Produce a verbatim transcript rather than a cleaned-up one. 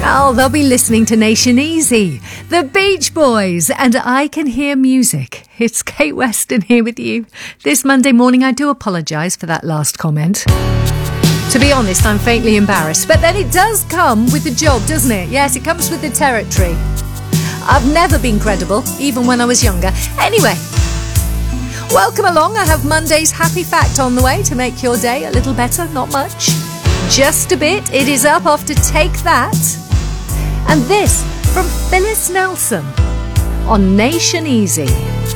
Oh, they'll be listening to Nation Easy, the Beach Boys, and I Can Hear Music. It's Kate Weston here with you. This Monday morning, I do apologise for that last comment. To be honest, I'm faintly embarrassed, but then it does come with the job, doesn't it? Yes, it comes with the territory. I've never been credible, even when I was younger. Anyway, welcome along. I have Monday's Happy Fact on the way to make your day a little better, not much. Just a bit. It is up after Take That. And this from Phyllis Nelson on Nation Easy.